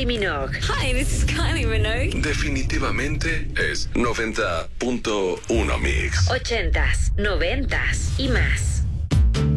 Kylie Minogue. Hi, this is Kylie Minogue. Definitivamente es 90.1 Mix. 80s, 90s y más.